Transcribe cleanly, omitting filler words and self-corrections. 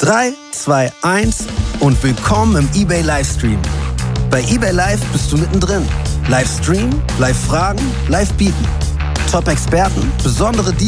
3, 2, 1 und willkommen im eBay Livestream. Bei eBay Live bist du mittendrin. Live streamen, live fragen, live bieten. Top-Experten, besondere Deals.